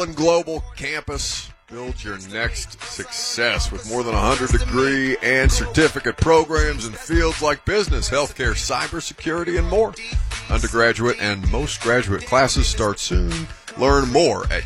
Global Campus. Build your next success with more than 100 degree and certificate programs in fields like business, healthcare, cybersecurity, and more. Undergraduate and most graduate classes start soon. Learn more at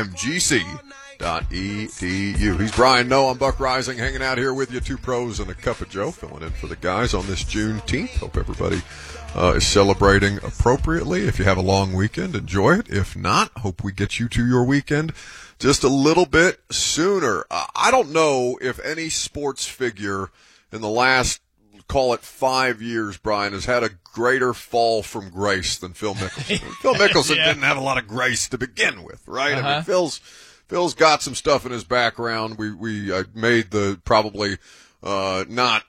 umgc.edu. He's Brian Noe. I'm Buck Rising, hanging out here with you. Two pros and a cup of Joe, filling in for the guys on this Juneteenth. Hope everybody is celebrating appropriately. If you have a long weekend, enjoy it. If not, hope we get you to your weekend just a little bit sooner. I don't know if any sports figure in the last, call it 5 years, Brian, has had a greater fall from grace than Phil Mickelson. Phil Mickelson didn't have a lot of grace to begin with, right? I mean, Phil's got some stuff in his background. We made the probably not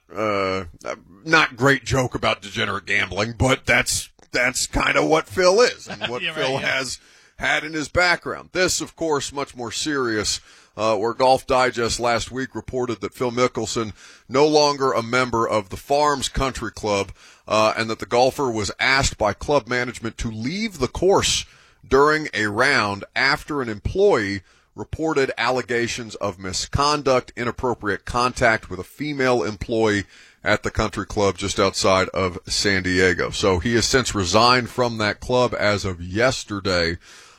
great joke about degenerate gambling, but that's kind of what Phil is and what Phil has had in his background. This, of course, much more serious, where Golf Digest last week reported that Phil Mickelson no longer a member of the Farms Country Club, and that the golfer was asked by club management to leave the course during a round after an employee reported allegations of misconduct, inappropriate contact with a female employee at the country club just outside of San Diego. So he has since resigned from that club as of yesterday.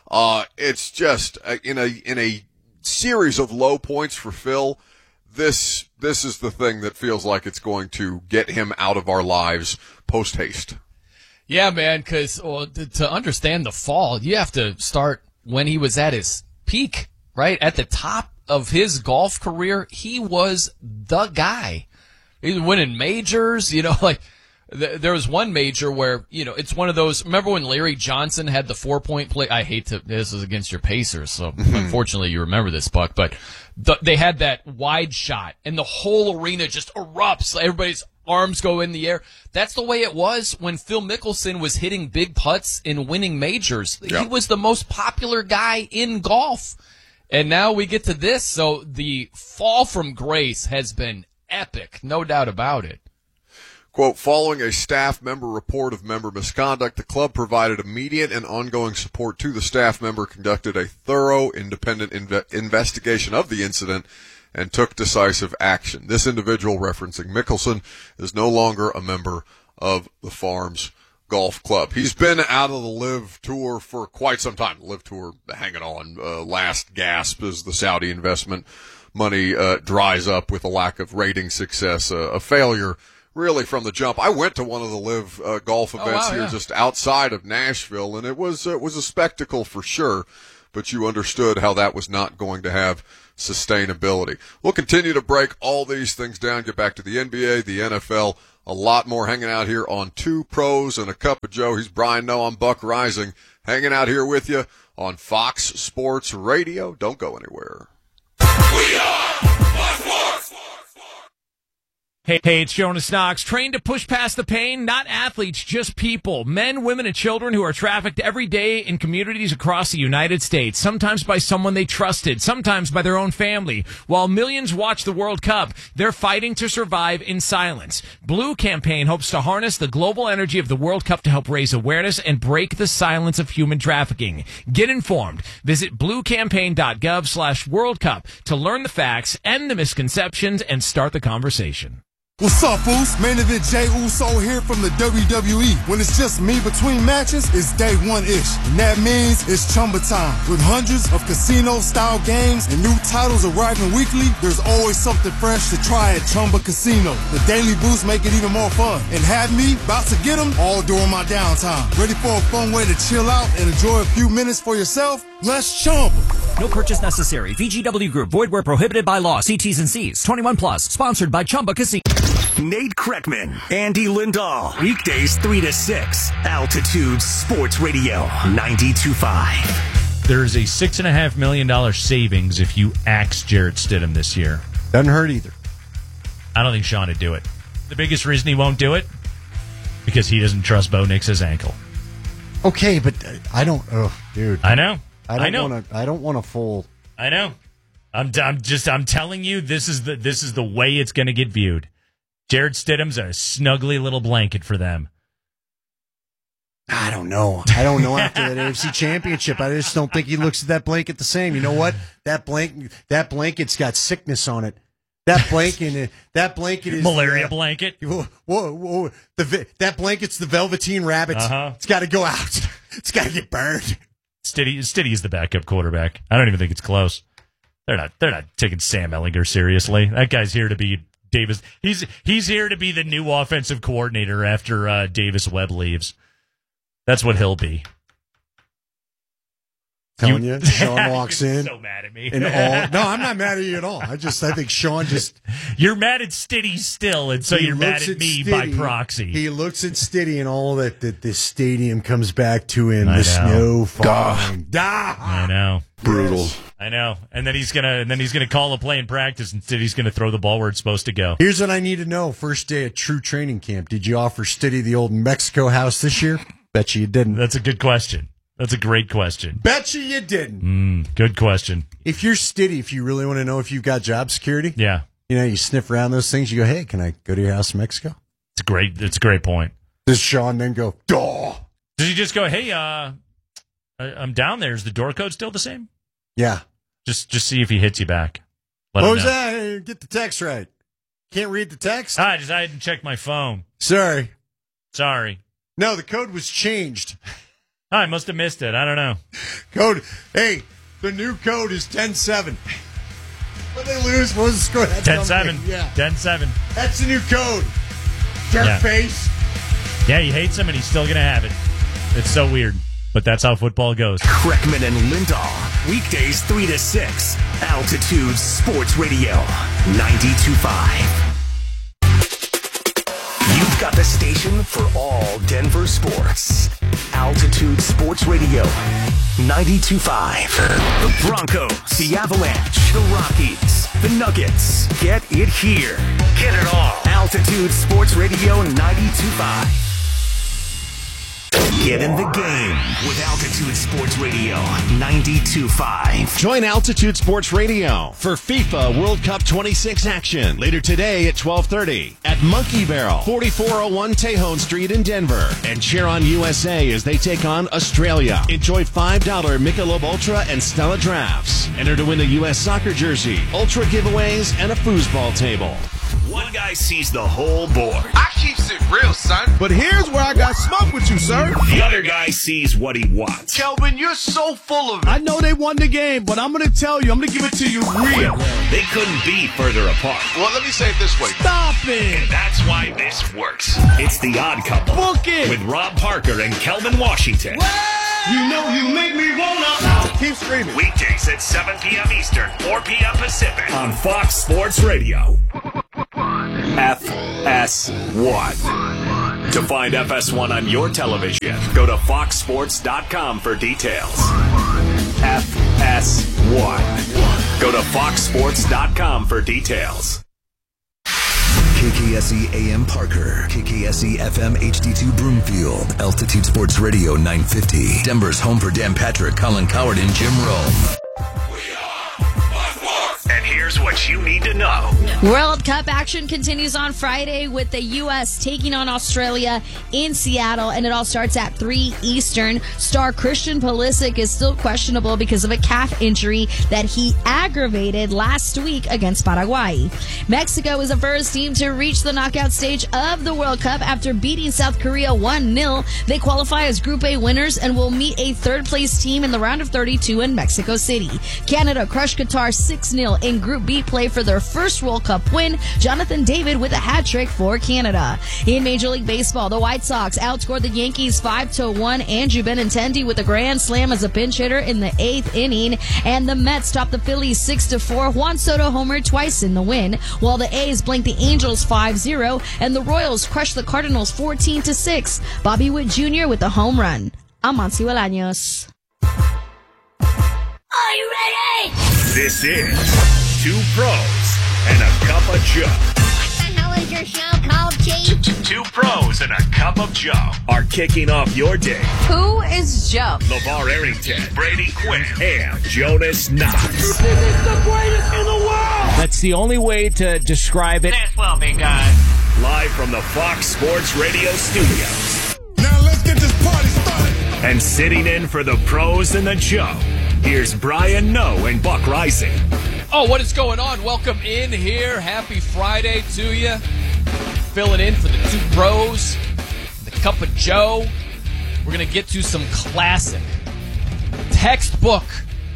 It's just in a series of low points for Phil. This is the thing that feels like it's going to get him out of our lives post haste. Yeah, man, because to understand the fall, you have to start when he was at his peak, right? At the top of his golf career, he was the guy. He was winning majors, like there was one major where, it's one of those, remember when Larry Johnson had the 4-point play? This was against your Pacers, so unfortunately you remember this, Buck, but they had that wide shot and the whole arena just erupts. Everybody's arms go in the air. That's the way it was when Phil Mickelson was hitting big putts and winning majors. Yep. He was the most popular guy in golf. And now we get to this, so the fall from grace has been epic, no doubt about it. Quote, following a staff member report of member misconduct, the club provided immediate and ongoing support to the staff member, conducted a thorough, independent investigation of the incident, and took decisive action. This individual, referencing Mickelson, is no longer a member of the Farms Golf Club. He's been out of the LIV Tour for quite some time. The LIV Tour hanging on last gasp as the Saudi investment money dries up with a lack of rating success, a failure really from the jump. I went to one of the LIV golf events just outside of Nashville, and it was a spectacle for sure, but you understood how that was not going to have sustainability. We'll continue to break all these things down, get back to the NBA, the NFL, a lot more hanging out here on Two Pros and a Cup of Joe. He's Brian Noe. I'm Buck Rising, hanging out here with you on Fox Sports Radio. Don't go anywhere. We are Fox Sports. Hey, it's Jonas Knox. Trained to push past the pain? Not athletes, just people. Men, women, and children who are trafficked every day in communities across the United States. Sometimes by someone they trusted, sometimes by their own family. While millions watch the World Cup, they're fighting to survive in silence. Blue Campaign hopes to harness the global energy of the World Cup to help raise awareness and break the silence of human trafficking. Get informed. Visit bluecampaign.gov/World Cup to learn the facts, end the misconceptions, and start the conversation. What's up, fools? Main event Jey Uso here from the WWE. When it's just me between matches, it's day one-ish. And that means it's Chumba time. With hundreds of casino-style games and new titles arriving weekly, there's always something fresh to try at Chumba Casino. The daily boosts make it even more fun. And have me about to get them all during my downtime. Ready for a fun way to chill out and enjoy a few minutes for yourself? Let's Chumba. No purchase necessary. VGW Group. Void where prohibited by law. See T's and C's. 21 plus. Sponsored by Chumba Casino. Nate Kreckman, Andy Lindahl. Weekdays 3 to 6. Altitude Sports Radio 92.5. There's a $6.5 million savings if you axe Jarrett Stidham this year. Doesn't hurt either. I don't think Sean would do it. The biggest reason he won't do it? Because he doesn't trust Bo Nix's ankle. Okay, but I don't. Oh, dude. I know. I don't want a full. I know. I'm telling you, this is the way it's going to get viewed. Jarrett Stidham's a snuggly little blanket for them. I don't know. After that AFC Championship, I just don't think he looks at that blanket the same. You know what? That blanket's got sickness on it. That blanket is malaria blanket. Whoa! That blanket's the Velveteen Rabbit. It's got to go out. It's got to get burned. Stiddy is the backup quarterback. I don't even think it's close. They're not taking Sam Ehlinger seriously. That guy's here to be Davis. He's here to be the new offensive coordinator after Davis Webb leaves. That's what he'll be. Telling you, Sean walks in. So mad at me. No, I'm not mad at you at all. I think Sean just. You're mad at Stiddy still, and so you're mad at me by proxy. He looks at Stiddy and all that this stadium comes back to him. The snow falling. I know. Brutal. I know. And then he's gonna call a play in practice, and Stiddy's gonna throw the ball where it's supposed to go. Here's what I need to know. First day at true training camp. Did you offer Stiddy the old Mexico house this year? Bet you didn't. That's a good question. That's a great question. Bet you didn't. Good question. If you're Stiddy, if you really want to know if you've got job security, yeah, you sniff around those things. You go, hey, can I go to your house in Mexico? It's a great point. Does Sean then go, duh? Does he just go, hey, I'm down there. Is the door code still the same? Yeah. Just see if he hits you back. What was that? Hey, get the text right. Can't read the text? I hadn't checked my phone. Sorry. No, the code was changed. I must have missed it. I don't know. Code. Hey, the new code is 10-7. When they lose, what was the score? 10-7. Yeah. 10-7. That's the new code. Jerk face. Yeah, he hates him, and he's still going to have it. It's so weird, but that's how football goes. Kreckman and Lindahl. Weekdays 3 to 6. Altitude Sports Radio. 92.5. You've got the station for all Denver sports. Altitude Sports Radio. 92.5. The Broncos, the Avalanche, the Rockies, the Nuggets. Get it here. Get it all. Altitude Sports Radio 92.5. Get in the game with Altitude Sports Radio 92.5. Join Altitude Sports Radio for FIFA World Cup 26 action later today at 12:30 at Monkey Barrel, 4401 Tejon Street in Denver. And cheer on USA as they take on Australia. Enjoy $5 Michelob Ultra and Stella drafts. Enter to win a U.S. soccer jersey, Ultra giveaways, and a foosball table. One guy sees the whole board. I keeps it real, son. But here's where I got smoke with you, sir. The other guy sees what he wants. Kelvin, you're so full of it. I know they won the game, but I'm going to tell you, I'm going to give it to you real. They couldn't be further apart. Well, let me say it this way. Stop it. And that's why this works. It's The Odd Couple. Book it. With Rob Parker and Kelvin Washington. You know you make me wanna. Keep screaming. Weekdays at 7 p.m. Eastern, 4 p.m. Pacific. On Fox Sports Radio. FS1. To find FS1 on your television, go to foxsports.com for details. FS1. Go to foxsports.com for details. KKSE AM Parker, KKSE FM HD2 Broomfield, Altitude Sports Radio 950, Denver's home for Dan Patrick, Colin Coward, and Jim Rome. And here's what you need to know. World Cup action continues on Friday with the U.S. taking on Australia in Seattle, and it all starts at 3 Eastern. Star Christian Pulisic is still questionable because of a calf injury that he aggravated last week against Paraguay. Mexico is the first team to reach the knockout stage of the World Cup after beating South Korea 1-0. They qualify as Group A winners and will meet a third-place team in the round of 32 in Mexico City. Canada crushed Qatar 6-0 in Group B play for their first World Cup win. Jonathan David with a hat trick for Canada. In Major League Baseball, the White Sox outscored the Yankees 5-1. Andrew Benintendi with a grand slam as a pinch hitter in the 8th inning. And the Mets topped the Phillies 6-4. Juan Soto homered twice in the win, while the A's blanked the Angels 5-0, and the Royals crushed the Cardinals 14-6. Bobby Witt Jr. with a home run. I'm Monty Bolaños. Are you ready? This is Two Pros and a Cup of Joe. What the hell is your show called, Chief? Two Pros and a Cup of Joe are kicking off your day. Who is Joe? LeVar Arrington, Brady Quinn, and Jonas Knox. This is the greatest in the world. That's the only way to describe it. This will be good. Live from the Fox Sports Radio studios. Now let's get this party started. And sitting in for the pros and the Joe, here's Brian Noe and Buck Rising. Oh, what is going on? Welcome in here. Happy Friday to you. Filling in for the two pros, the Cup of Joe. We're going to get to some classic, textbook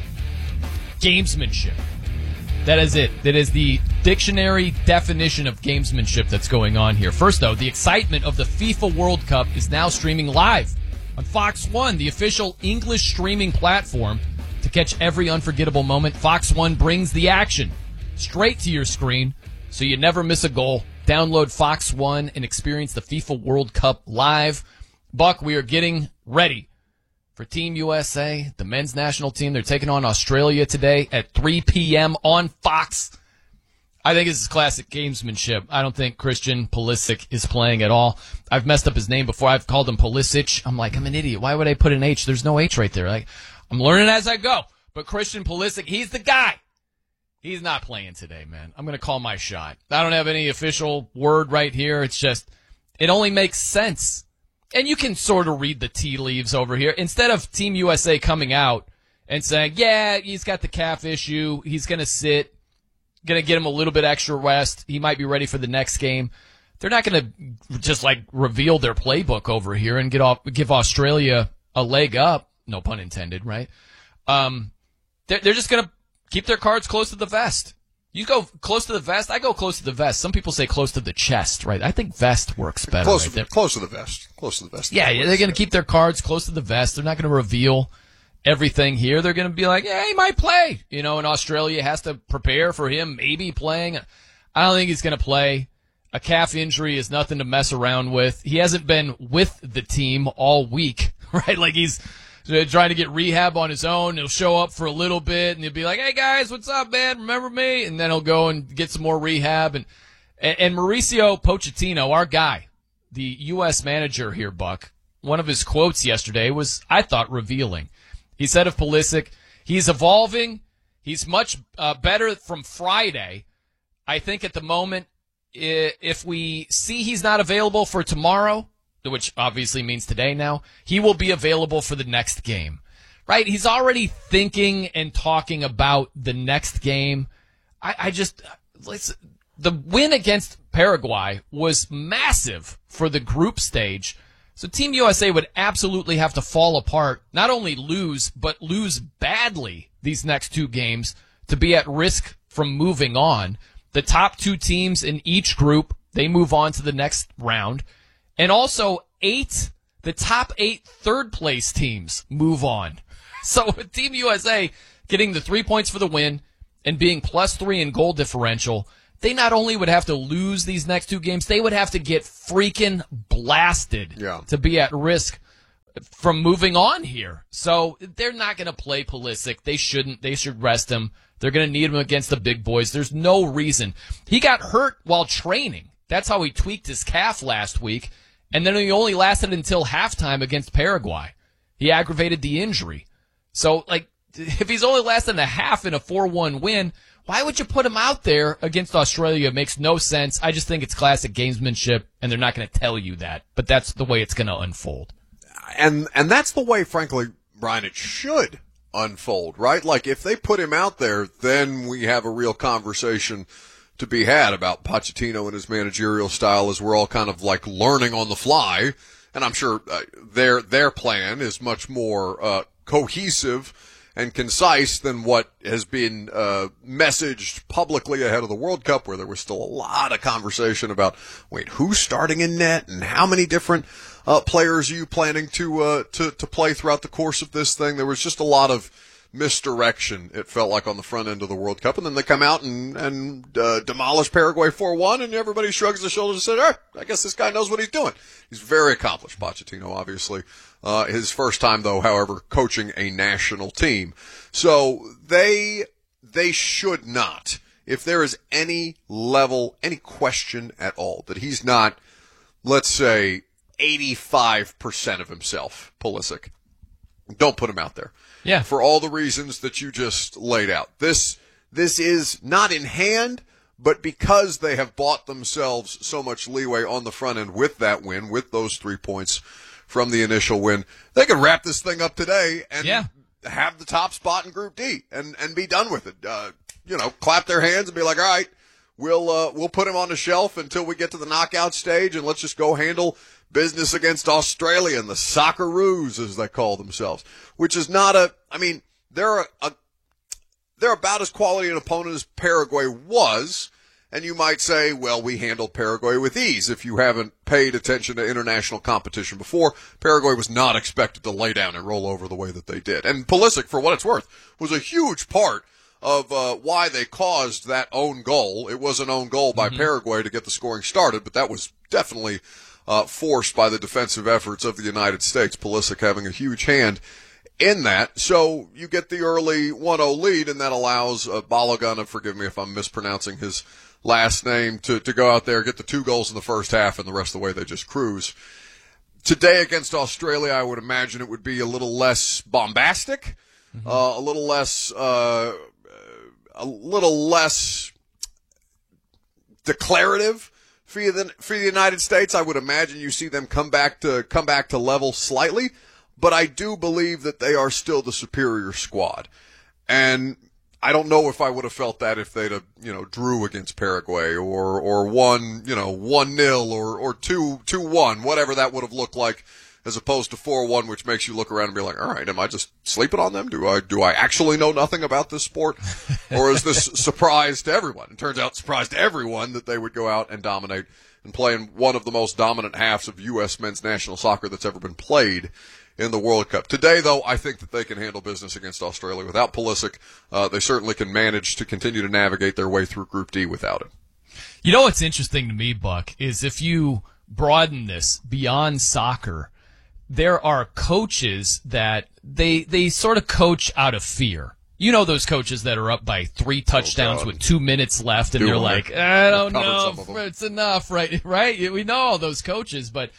gamesmanship. That is it. That is the dictionary definition of gamesmanship that's going on here. First, though, the excitement of the FIFA World Cup is now streaming live on Fox One, the official English streaming platform. To catch every unforgettable moment, Fox One brings the action straight to your screen so you never miss a goal. Download Fox One and experience the FIFA World Cup live. Buck, we are getting ready for Team USA, the men's national team. They're taking on Australia today at 3 p.m. on Fox. I think this is classic gamesmanship. I don't think Christian Pulisic is playing at all. I've messed up his name before. I've called him Pulisic. I'm like, I'm an idiot. Why would I put an H? There's no H right there. I'm learning as I go. But Christian Pulisic, he's the guy. He's not playing today, man. I'm going to call my shot. I don't have any official word right here. It's just, it only makes sense. And you can sort of read the tea leaves over here. Instead of Team USA coming out and saying, yeah, he's got the calf issue, he's going to sit, going to get him a little bit extra rest, he might be ready for the next game. They're not going to just reveal their playbook over here and give Australia a leg up. No pun intended, right? They're just going to keep their cards close to the vest. You go close to the vest. I go close to the vest. Some people say close to the chest, right? I think vest works better. Close to the vest. Close to the vest. Yeah, they're going to keep their cards close to the vest. They're not going to reveal everything here. They're going to be like, yeah, he might play. And Australia has to prepare for him maybe playing. I don't think he's going to play. A calf injury is nothing to mess around with. He hasn't been with the team all week, right? He's trying to get rehab on his own. He'll show up for a little bit, and he'll be like, hey, guys, what's up, man? Remember me? And then he'll go and get some more rehab. And Mauricio Pochettino, our guy, the U.S. manager here, Buck, one of his quotes yesterday was, I thought, revealing. He said of Pulisic, he's evolving. He's much better from Friday. I think at the moment, if we see he's not available for tomorrow, which obviously means today now, he will be available for the next game, right? He's already thinking and talking about the next game. The win against Paraguay was massive for the group stage. So Team USA would absolutely have to fall apart, not only lose, but lose badly these next two games to be at risk from moving on. The top two teams in each group, they move on to the next round. And also, the top 8 third-place teams move on. So Team USA getting the 3 points for the win and being +3 in goal differential, they not only would have to lose these next two games, they would have to get freaking blasted to be at risk from moving on here. So they're not going to play Pulisic. They shouldn't. They should rest him. They're going to need him against the big boys. There's no reason. He got hurt while training. That's how he tweaked his calf last week. And then he only lasted until halftime against Paraguay. He aggravated the injury. So, if he's only lasting a half in a 4-1 win, why would you put him out there against Australia? It makes no sense. I just think it's classic gamesmanship, and they're not going to tell you that. But that's the way it's going to unfold. And that's the way, frankly, Brian, it should unfold, right? If they put him out there, then we have a real conversation to be had about Pochettino and his managerial style as we're all kind of learning on the fly. And I'm sure their plan is much more cohesive and concise than what has been messaged publicly ahead of the World Cup, where there was still a lot of conversation about, who's starting in net and how many different players are you planning to play throughout the course of this thing. There was just a lot of misdirection, it felt like, on the front end of the World Cup. And then they come out and demolish Paraguay 4-1, and everybody shrugs their shoulders and says, I guess this guy knows what he's doing. He's very accomplished, Pochettino, obviously. His first time, though, however, coaching a national team. So they should not, if there is any question at all that he's not, let's say, 85% of himself, Pulisic, don't put him out there. Yeah. For all the reasons that you just laid out. This is not in hand, but because they have bought themselves so much leeway on the front end with that win, with those 3 points from the initial win. They could wrap this thing up today and have the top spot in Group D and be done with it. Clap their hands and be like, all right, we'll put him on the shelf until we get to the knockout stage, and let's just go handle business against Australia and the Socceroos, as they call themselves, which is not they're about as quality an opponent as Paraguay was. And you might say, well, we handled Paraguay with ease. If you haven't paid attention to international competition before, Paraguay was not expected to lay down and roll over the way that they did. And Pulisic, for what it's worth, was a huge part of why they caused that own goal. It was an own goal by Paraguay to get the scoring started, but that was definitely forced by the defensive efforts of the United States, Pulisic having a huge hand in that. So you get the early 1-0 lead, and that allows Balogun, forgive me if I'm mispronouncing his last name, to go out there, get the 2 goals in the first half, and the rest of the way they just cruise. Today against Australia, I would imagine it would be a little less bombastic, a little less declarative for the United States. I would imagine you see them come back to level slightly, but I do believe that they are still the superior squad. And I don't know if I would have felt that if they'd have, drew against Paraguay or won, 1-0 or 2-1, whatever that would have looked like, as opposed to 4-1, which makes you look around and be like, all right, am I just sleeping on them? Do I actually know nothing about this sport? Or is this surprise to everyone? It turns out surprise to everyone that they would go out and dominate and play in one of the most dominant halves of U.S. men's national soccer that's ever been played in the World Cup. Today, though, I think that they can handle business against Australia without Pulisic. They certainly can manage to continue to navigate their way through Group D without him. You know what's interesting to me, Buck, is if you broaden this beyond soccer, there are coaches that they sort of coach out of fear. You know those coaches that are up by 3 touchdowns with 2 minutes left, and they're like, I don't know if it's enough, right? Right? We know all those coaches, but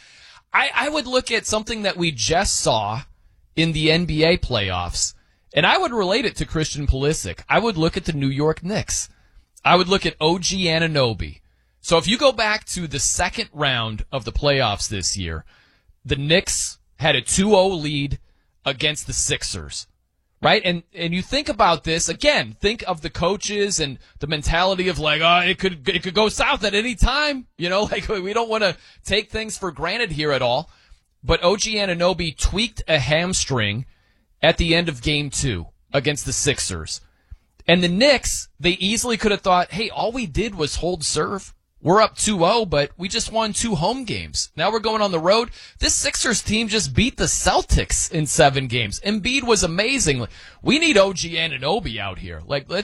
I would look at something that we just saw in the NBA playoffs, and I would relate it to Christian Pulisic. I would look at the New York Knicks. I would look at OG Anunoby. So if you go back to the second round of the playoffs this year, the Knicks had a 2-0 lead against the Sixers, right? And you think about this, again, think of the coaches and the mentality of like, it could go south at any time. Like we don't want to take things for granted here at all. But OG Anunoby tweaked a hamstring at the end of game 2 against the Sixers. And the Knicks, they easily could have thought, hey, all we did was hold serve. We're up 2-0, but we just won 2 home games. Now we're going on the road. This Sixers team just beat the Celtics in 7 games. Embiid was amazing. We need OG Anunoby out here.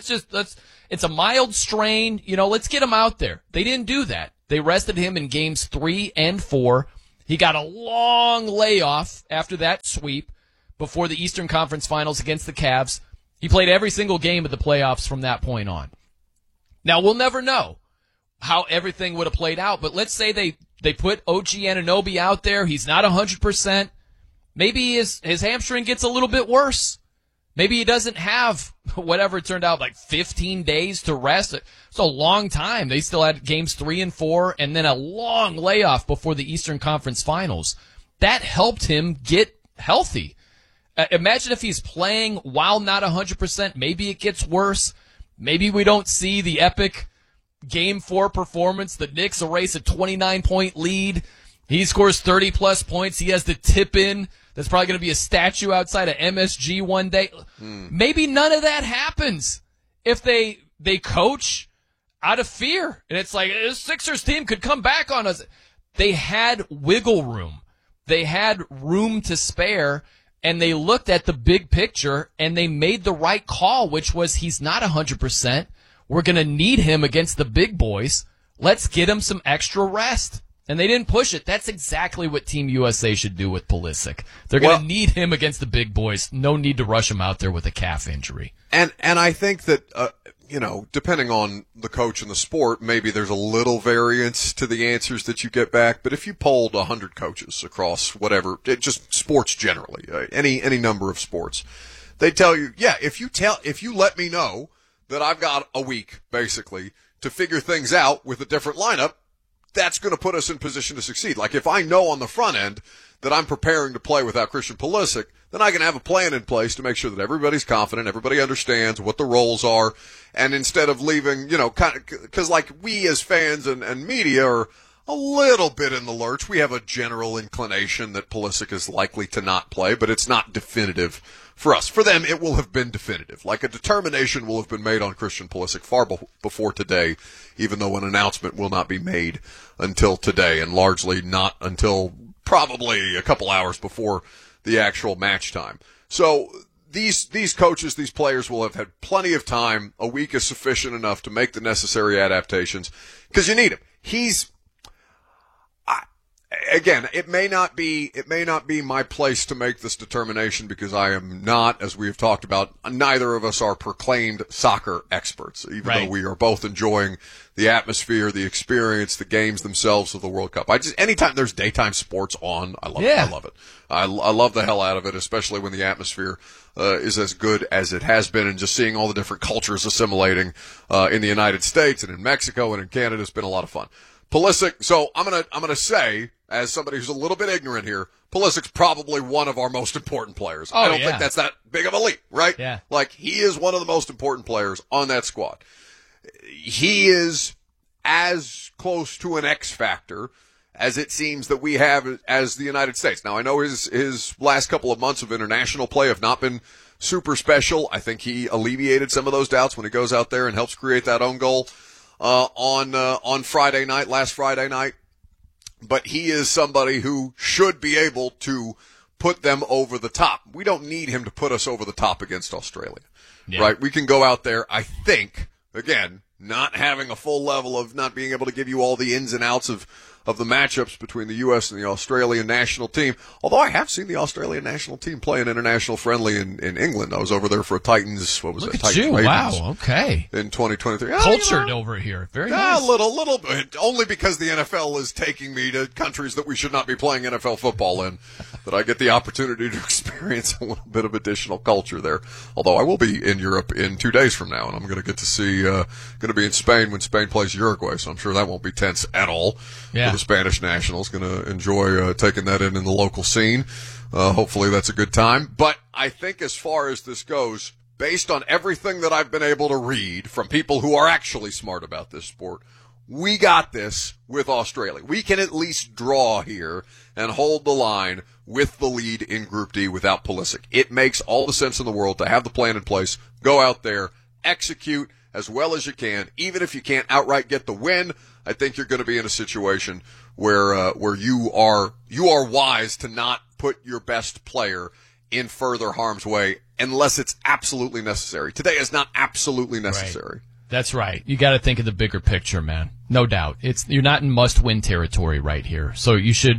It's a mild strain. Let's get him out there. They didn't do that. They rested him in games 3 and 4. He got a long layoff after that sweep before the Eastern Conference Finals against the Cavs. He played every single game of the playoffs from that point on. Now, we'll never know how everything would have played out, but let's say they put OG Anunoby out there. He's not 100%. Maybe his hamstring gets a little bit worse. Maybe he doesn't have whatever it turned out, like 15 days to rest. It's a long time. They still had games 3 and 4 and then a long layoff before the Eastern Conference Finals. That helped him get healthy. Imagine if he's playing while not 100%. Maybe it gets worse. Maybe we don't see the epic Game 4 performance. The Knicks erase a 29-point lead. He scores 30-plus points. He has the tip-in. That's probably going to be a statue outside of MSG one day. Maybe none of that happens if they coach out of fear. And it's like, this Sixers team could come back on us. They had wiggle room. They had room to spare, and they looked at the big picture, and they made the right call, which was he's not 100%. We're going to need him against the big boys. Let's get him some extra rest. And they didn't push it. That's exactly what Team USA should do with Pulisic. They're going to need him against the big boys. No need to rush him out there with a calf injury. And I think that, depending on the coach and the sport, maybe there's a little variance to the answers that you get back. But if you polled 100 coaches across whatever, just sports generally, any number of sports, they tell you, if you let me know that I've got a week, basically, to figure things out with a different lineup, that's going to put us in position to succeed. Like if I know on the front end that I'm preparing to play without Christian Pulisic, then I can have a plan in place to make sure that everybody's confident, everybody understands what the roles are, and instead of leaving, because like we as fans and media are a little bit in the lurch. We have a general inclination that Pulisic is likely to not play, but it's not definitive for us. For them, it will have been definitive. Like a determination will have been made on Christian Pulisic far before today, even though an announcement will not be made until today, and largely not until probably a couple hours before the actual match time. So these coaches, these players will have had plenty of time. A week is sufficient enough to make the necessary adaptations because you need him. Again, it may not be my place to make this determination because I am not, as we have talked about, neither of us are proclaimed soccer experts, even though we are both enjoying the atmosphere, the experience, the games themselves of the World Cup. Anytime there's daytime sports on, I love it. I love it. I love the hell out of it, especially when the atmosphere is as good as it has been, and just seeing all the different cultures assimilating in the United States and in Mexico and in Canada has been a lot of fun. Pulisic, so I'm gonna say, as somebody who's a little bit ignorant here, Pulisic's probably one of our most important players. I don't think that's that big of a leap, right? Yeah. Like, he is one of the most important players on that squad. He is as close to an X factor as it seems that we have as the United States. Now, I know his last couple of months of international play have not been super special. I think he alleviated some of those doubts when he goes out there and helps create that own goal on last Friday night. But he is somebody who should be able to put them over the top. We don't need him to put us over the top against Australia, right? We can go out there, I think, again, not having a full level of not being able to give you all the ins and outs of the matchups between the U.S. and the Australian national team. Although I have seen the Australian national team play an international friendly in England. I was over there for a Titans, Look at you. Wow, okay. In 2023. Cultured over here. Very nice. A little bit. Only because the NFL is taking me to countries that we should not be playing NFL football in, that I get the opportunity to experience a little bit of additional culture there. Although I will be in Europe in 2 days from now, and I'm going to get to see, going to be in Spain when Spain plays Uruguay, so I'm sure that won't be tense at all. Yeah. The Spanish nationals going to enjoy taking that in the local scene. Hopefully that's a good time. But I think as far as this goes, based on everything that I've been able to read from people who are actually smart about this sport, we got this with Australia. We can at least draw here and hold the line with the lead in Group D without Pulisic. It makes all the sense in the world to have the plan in place, go out there, execute as well as you can. Even if you can't outright get the win, I think you're going to be in a situation where you are wise to not put your best player in further harm's way unless it's absolutely necessary. Today is not absolutely necessary. Right. That's right. You got to think of the bigger picture, man. No doubt. You're not in must-win territory right here, so you should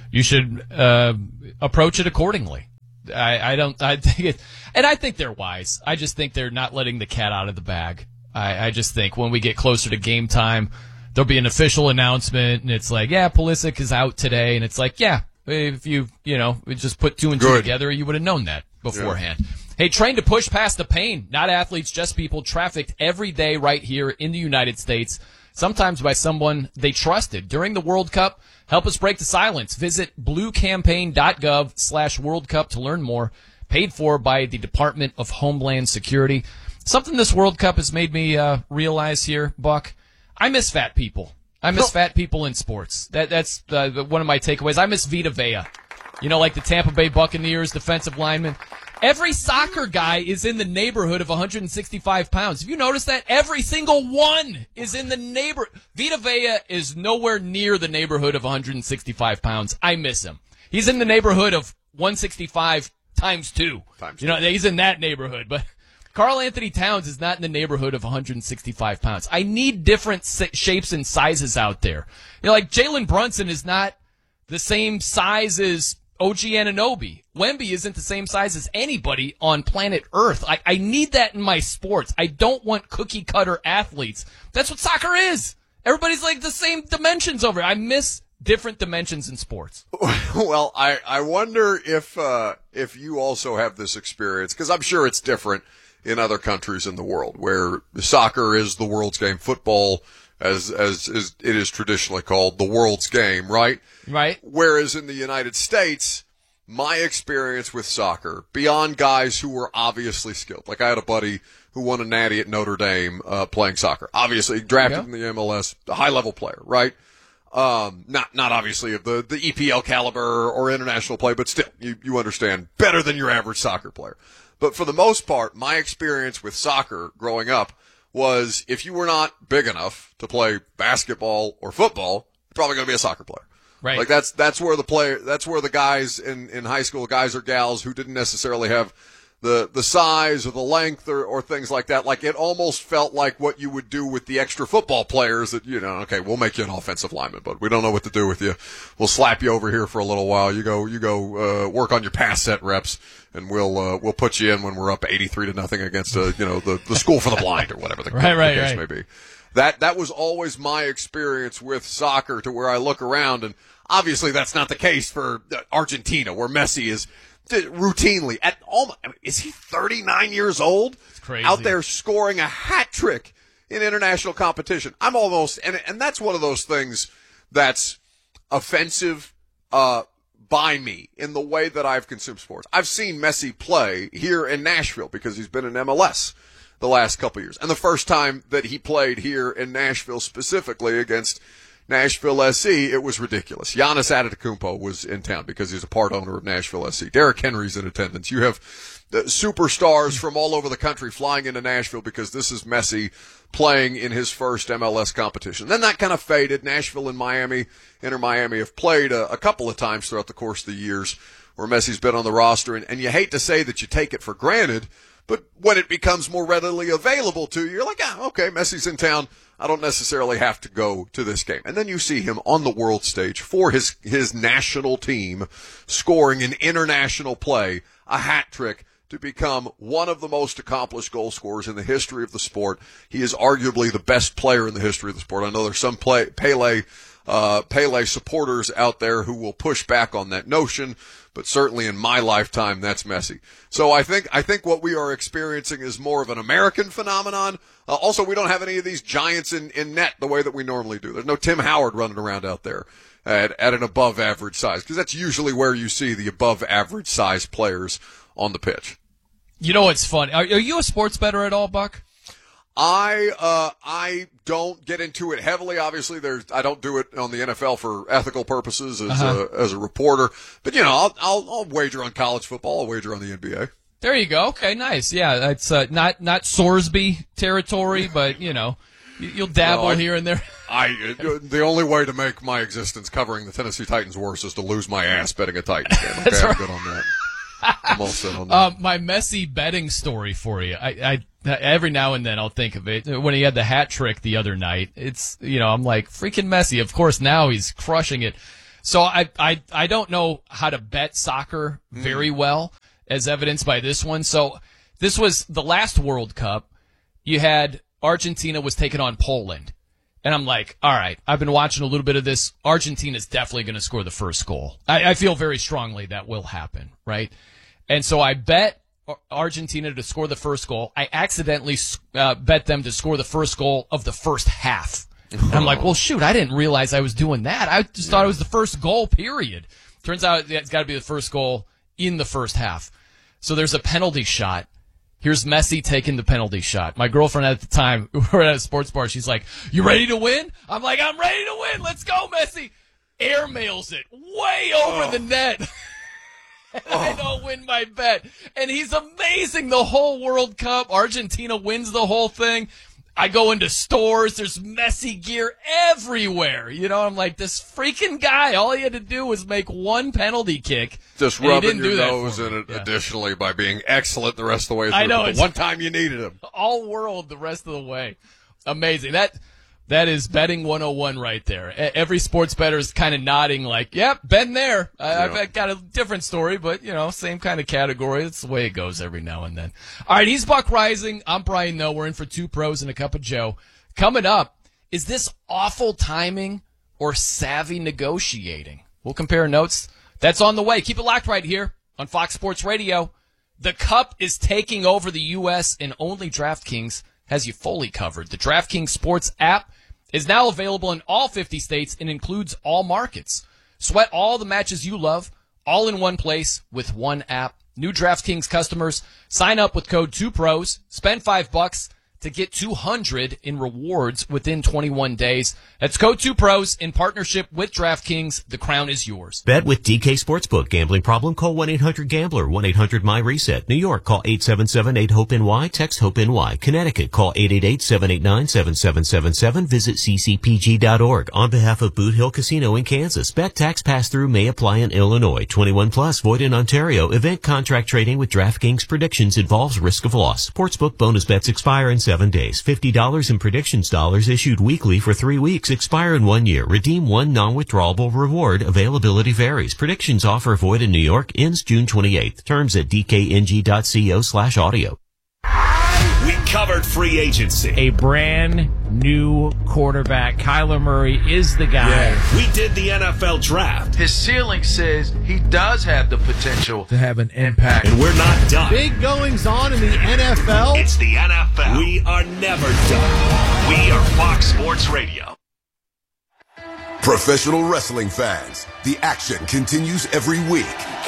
approach it accordingly. I think they're wise. I just think they're not letting the cat out of the bag. I just think when we get closer to game time, there'll be an official announcement, and it's like, yeah, Pulisic is out today, and it's like, yeah, if you just put two and two together, you would have known that beforehand. Yeah. Hey, trained to push past the pain, not athletes, just people trafficked every day right here in the United States, sometimes by someone they trusted. During the World Cup, help us break the silence. Visit bluecampaign.gov/World Cup to learn more. Paid for by the Department of Homeland Security. Something this World Cup has made me realize here, Buck, I miss fat people. I miss fat people in sports. That's one of my takeaways. I miss Vita Vea. Like the Tampa Bay Buccaneers defensive lineman. Every soccer guy is in the neighborhood of 165 pounds. Have you noticed that? Every single one is in the neighborhood. Vita Vea is nowhere near the neighborhood of 165 pounds. I miss him. He's in the neighborhood of 165 times 2. He's in that neighborhood, but Karl Anthony Towns is not in the neighborhood of 165 pounds. I need different shapes and sizes out there. Like Jalen Brunson is not the same size as OG Anunoby. Wemby isn't the same size as anybody on planet Earth. I need that in my sports. I don't want cookie cutter athletes. That's what soccer is. Everybody's like the same dimensions over it. I miss different dimensions in sports. Well, I wonder if you also have this experience, because I'm sure it's different in other countries in the world where soccer is the world's game, football as it is traditionally called, the world's game, right? Right. Whereas in the United States, my experience with soccer, beyond guys who were obviously skilled, like I had a buddy who won a natty at Notre Dame playing soccer, obviously drafted in the MLS, a high-level player, right? Not obviously of the EPL caliber or international play, but still, you understand, better than your average soccer player. But for the most part, my experience with soccer growing up was if you were not big enough to play basketball or football, you're probably going to be a soccer player. Right. Like that's where the guys in high school, guys or gals who didn't necessarily have the size or the length or things like that. Like it almost felt like what you would do with the extra football players that, okay, we'll make you an offensive lineman, but we don't know what to do with you. We'll slap you over here for a little while. You go work on your pass set reps, and we'll put you in when we're up 83-0 against the school for the blind or whatever the case may be. That was always my experience with soccer, to where I look around, and obviously that's not the case for Argentina, where Messi is routinely is he 39 years old? It's crazy. Out there scoring a hat trick in international competition. I'm almost, and that's one of those things that's offensive, by me in the way that I've consumed sports. I've seen Messi play here in Nashville because he's been in MLS the last couple of years. And the first time that he played here in Nashville specifically against Nashville SC, it was ridiculous. Giannis Antetokounmpo was in town because he's a part owner of Nashville SC. Derrick Henry's in attendance. You have superstars from all over the country flying into Nashville because this is Messi playing in his first MLS competition. Then that kind of faded. Nashville and Miami, Inter Miami, have played a couple of times throughout the course of the years where Messi's been on the roster. And you hate to say that you take it for granted, but when it becomes more readily available to you, you're like, okay, Messi's in town. I don't necessarily have to go to this game. And then you see him on the world stage for his national team, scoring in international play, a hat trick, to become one of the most accomplished goal scorers in the history of the sport. He is arguably the best player in the history of the sport. I know there's some Pele supporters out there who will push back on that notion, but certainly in my lifetime, that's Messi. So I think what we are experiencing is more of an American phenomenon. Also, we don't have any of these giants in net the way that we normally do. There's no Tim Howard running around out there at an above average size, because that's usually where you see the above average size players on the pitch. You know what's fun? Are you a sports bettor at all, Buck? I don't get into it heavily. Obviously, I don't do it on the NFL for ethical purposes as a reporter. But I'll wager on college football. I'll wager on the NBA. There you go. Okay, nice. Yeah, it's not Sorsby territory, but you'll dabble here and there. The only way to make my existence covering the Tennessee Titans worse is to lose my ass betting a Titans game. Okay, That's right. I'm good on that. I'm all set on that. My Messi betting story for you. I every now and then I'll think of it. When he had the hat trick the other night, it's, I'm like, freaking Messi. Of course, now he's crushing it. So I don't know how to bet soccer very well, as evidenced by this one. So this was the last World Cup. You had Argentina was taking on Poland. And I'm like, all right, I've been watching a little bit of this. Argentina's definitely going to score the first goal. I feel very strongly that will happen, right? And so I bet Argentina to score the first goal. I accidentally bet them to score the first goal of the first half. And I'm like, well, shoot, I didn't realize I was doing that. I just thought it was the first goal, period. Turns out it's got to be the first goal in the first half. So there's a penalty shot. Here's Messi taking the penalty shot. My girlfriend at the time, we were at a sports bar, she's like, you ready to win? I'm like, I'm ready to win. Let's go, Messi. Airmails it way over the net. I don't win my bet. And he's amazing the whole World Cup. Argentina wins the whole thing. I go into stores. There's Messi gear everywhere. I'm like, this freaking guy, all he had to do was make one penalty kick. Just rubbing your nose in it additionally by being excellent the rest of the way through. I know. The one time you needed him. All world the rest of the way. Amazing. That is betting 101 right there. Every sports bettor is kind of nodding like, yep, been there. I've got a different story, but, same kind of category. It's the way it goes every now and then. All right, he's Buck Rising. I'm Brian Noe. We're in for Two Pros and a Cup of Joe. Coming up, is this awful timing or savvy negotiating? We'll compare notes. That's on the way. Keep it locked right here on Fox Sports Radio. The Cup is taking over the U.S., and only DraftKings has you fully covered. The DraftKings Sports app is now available in all 50 states and includes all markets. Sweat all the matches you love, all in one place with one app. New DraftKings customers, sign up with code 2pros, spend $5 to get $200 in rewards within 21 days. That's code 2pros in partnership with DraftKings. The crown is yours. Bet with DK Sportsbook. Gambling problem? Call 1-800-GAMBLER. 1-800-MY-RESET. New York, call 877-8-HOPE-NY. Text HOPE-NY. Connecticut, call 888-789-7777. Visit ccpg.org. On behalf of Boot Hill Casino in Kansas, bet tax pass-through may apply in Illinois. 21 plus, void in Ontario. Event contract trading with DraftKings predictions involves risk of loss. Sportsbook bonus bets expire in 7 days. $50 in predictions dollars issued weekly for 3 weeks. Expire in 1 year. Redeem one non-withdrawable reward. Availability varies. Predictions offer void in New York. Ends June 28th. Terms at dkng.co/audio. We covered free agency. A brand new quarterback. Kyler Murray is the guy. Yeah. We did the NFL draft. His ceiling says he does have the potential to have an impact. And we're not done. Big goings on in the NFL. It's the NFL. We are never done. We are Fox Sports Radio. Professional wrestling fans, the action continues every week.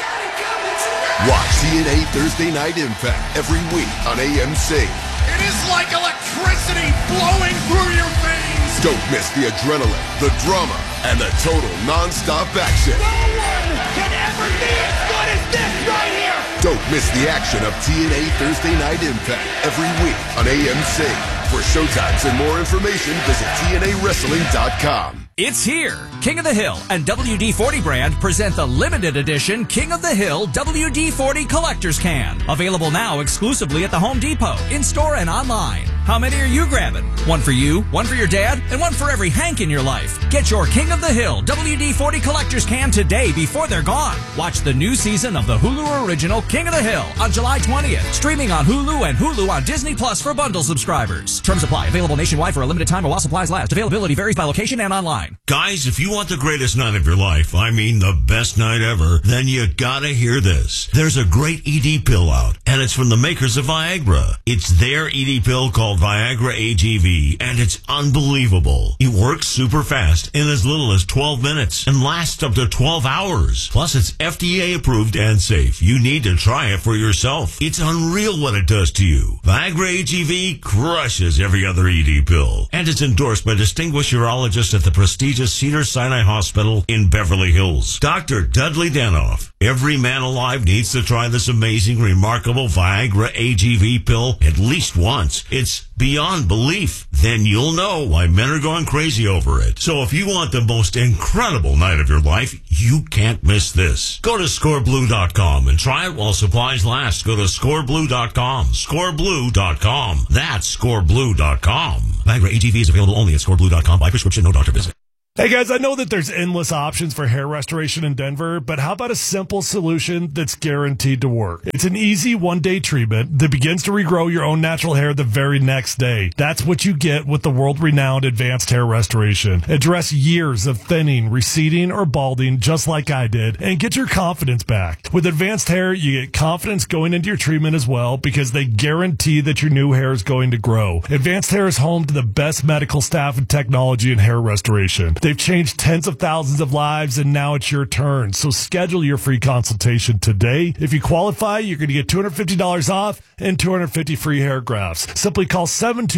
Watch TNA Thursday Night Impact every week on AMC. It is like electricity flowing through your veins. Don't miss the adrenaline, the drama, and the total non-stop action. No one can ever be as good as this right here. Don't miss the action of TNA Thursday Night Impact every week on AMC. For showtimes and more information, visit TNAWrestling.com. It's here. King of the Hill and WD-40 brand present the limited edition King of the Hill WD-40 Collector's Can. Available now exclusively at the Home Depot, in-store and online. How many are you grabbing? One for you, one for your dad, and one for every Hank in your life. Get your King of the Hill WD-40 Collector's Can today before they're gone. Watch the new season of the Hulu original King of the Hill on July 20th. Streaming on Hulu and Hulu on Disney Plus for bundle subscribers. Terms apply. Available nationwide for a limited time while supplies last. Availability varies by location and online. Guys, if you want the greatest night of your life, I mean the best night ever, then you gotta hear this. There's a great ED pill out, and it's from the makers of Viagra. It's their ED pill called Viagra AGV, and it's unbelievable. It works super fast in as little as 12 minutes and lasts up to 12 hours. Plus, it's FDA approved and safe. You need to try it for yourself. It's unreal what it does to you. Viagra AGV crushes every other ED pill, and it's endorsed by distinguished urologists at the prestigious Cedars-Sinai Hospital in Beverly Hills. Dr. Dudley Danoff. Every man alive needs to try this amazing, remarkable Viagra AGV pill at least once. It's beyond belief. Then you'll know why men are going crazy over it. So if you want the most incredible night of your life, you can't miss this. Go to scoreblue.com and try it while supplies last. Go to scoreblue.com. Scoreblue.com. That's scoreblue.com. Viagra AGV is available only at scoreblue.com by prescription, no doctor visit. Hey guys, I know that there's endless options for hair restoration in Denver, but how about a simple solution that's guaranteed to work? It's an easy one-day treatment that begins to regrow your own natural hair the very next day. That's what you get with the world-renowned Advanced Hair Restoration. Address years of thinning, receding, or balding just like I did, and get your confidence back. With Advanced Hair, you get confidence going into your treatment as well because they guarantee that your new hair is going to grow. Advanced Hair is home to the best medical staff and technology in hair restoration. They've changed tens of thousands of lives, and now it's your turn. So schedule your free consultation today. If you qualify, you're going to get $250 off and 250 free hair grafts. Simply call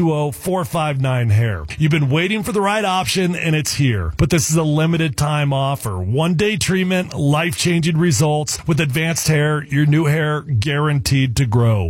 720-459-HAIR. You've been waiting for the right option, and it's here. But this is a limited time offer. One-day treatment, life-changing results. With Advanced Hair, your new hair guaranteed to grow.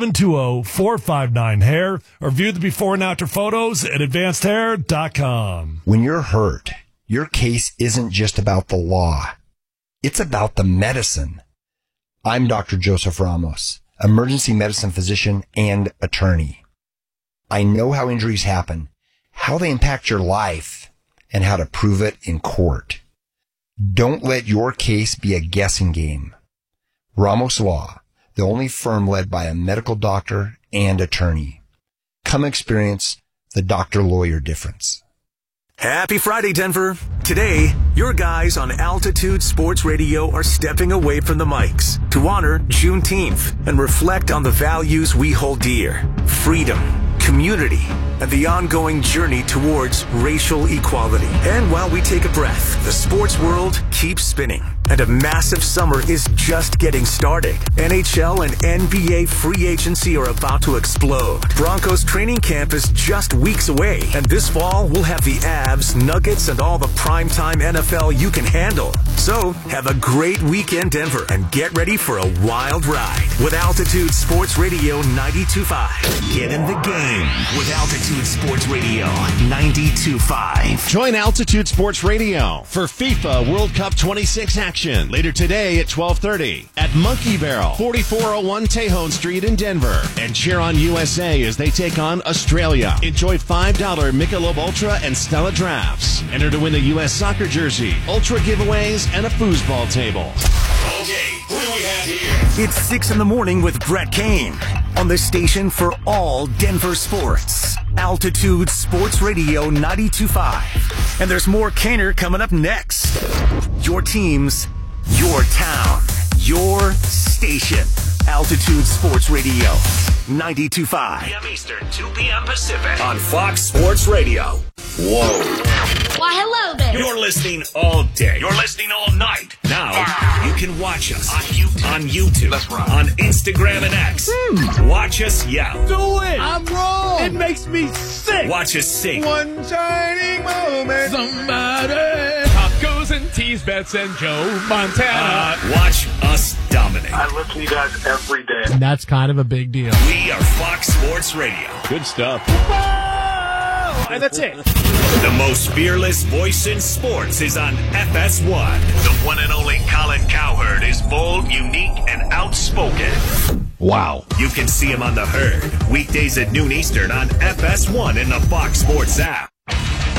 720-459-HAIR, or view the before and after photos at advancedhair.com. When you're hurt, your case isn't just about the law. It's about the medicine. I'm Dr. Joseph Ramos, emergency medicine physician and attorney. I know how injuries happen, how they impact your life, and how to prove it in court. Don't let your case be a guessing game. Ramos Law, the only firm led by a medical doctor and attorney. Come experience the doctor-lawyer difference. Happy Friday, Denver. Today, your guys on Altitude Sports Radio are stepping away from the mics to honor Juneteenth and reflect on the values we hold dear: freedom, community, and the ongoing journey towards racial equality. And while we take a breath, the sports world keeps spinning, and a massive summer is just getting started. NHL and NBA free agency are about to explode. Broncos training camp is just weeks away, and this fall we'll have the Avs, Nuggets, and all the primetime NFL you can handle. So have a great weekend, Denver, and get ready for a wild ride with Altitude Sports Radio 92.5. Get in the game with Altitude Sports Radio 92.5. Join Altitude Sports Radio for FIFA World Cup 26 action later today at 12:30 at Monkey Barrel, 4401 Tejon Street in Denver. And cheer on USA as they take on Australia. Enjoy $5 Michelob Ultra and Stella drafts. Enter to win the U.S. soccer jersey, Ultra giveaways, and a foosball table. Okay, what do we have here? It's 6 in the morning with Brett Kane on the station for all Denver sports. Altitude Sports Radio 92.5. And there's more Kaner coming up next. Your teams, your town, your station. Altitude Sports Radio 92.5. p.m. Eastern, 2 p.m. Pacific on Fox Sports Radio. Whoa. Why, hello there. You're listening all day. You're listening all night. Now, you can watch us on YouTube. That's right. On Instagram and X. Watch us yell. Do it. I'm wrong. It makes me sick. Watch us sing. One shining moment. Somebody. Tacos and teas, Bets and Joe Montana. Watch us dominate. I listen to you guys every day. And that's kind of a big deal. We are Fox Sports Radio. Good stuff. And that's it. The most fearless voice in sports is on FS1. The one and only Colin Cowherd is bold, unique, and outspoken. Wow. You can see him on The Herd, weekdays at noon Eastern on FS1 in the Fox Sports app.